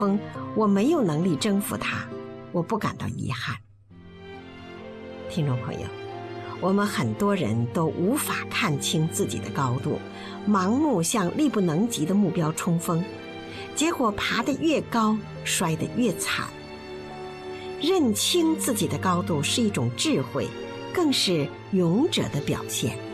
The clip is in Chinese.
我没有能力征服它，我不感到遗憾。听众朋友，我们很多人都无法看清自己的高度，盲目向力不能及的目标冲锋，结果爬得越高，摔得越惨。认清自己的高度是一种智慧，更是勇者的表现。